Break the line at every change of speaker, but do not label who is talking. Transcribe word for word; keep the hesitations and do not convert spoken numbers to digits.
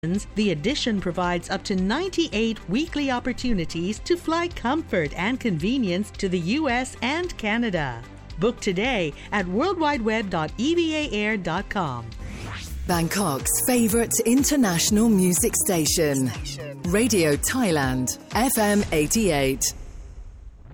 The Edition provides up to ninety-eight weekly opportunities to fly comfort and convenience to the U S and Canada. Book today at world wide web dot e v a air dot com.
Bangkok's favourite international music station, Radio Thailand, F M eighty-eight.